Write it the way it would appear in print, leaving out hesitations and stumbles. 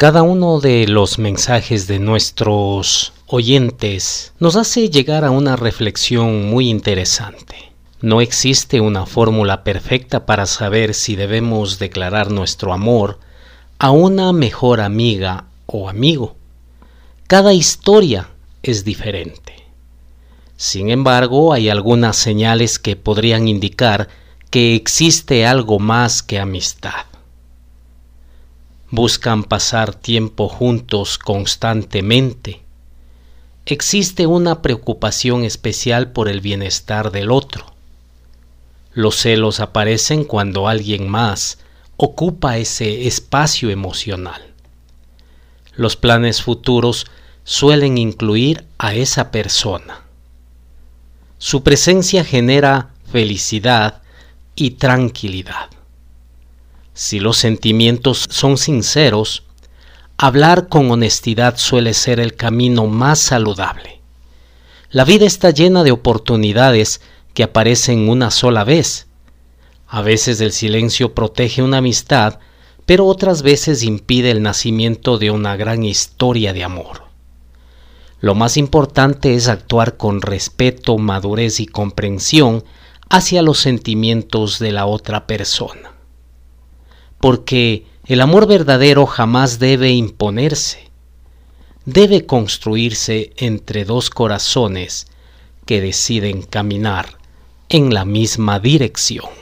Cada uno de los mensajes de nuestros oyentes nos hace llegar a una reflexión muy interesante. No existe una fórmula perfecta para saber si debemos declarar nuestro amor a una mejor amiga o amigo. Cada historia es diferente. Sin embargo, hay algunas señales que podrían indicar que existe algo más que amistad. Buscan pasar tiempo juntos constantemente. Existe una preocupación especial por el bienestar del otro. Los celos aparecen cuando alguien más ocupa ese espacio emocional. Los planes futuros suelen incluir a esa persona. Su presencia genera felicidad y tranquilidad. Si los sentimientos son sinceros, hablar con honestidad suele ser el camino más saludable. La vida está llena de oportunidades que aparecen una sola vez. A veces el silencio protege una amistad, pero otras veces impide el nacimiento de una gran historia de amor. Lo más importante es actuar con respeto, madurez y comprensión hacia los sentimientos de la otra persona. Porque el amor verdadero jamás debe imponerse. Debe construirse entre dos corazones que deciden caminar en la misma dirección.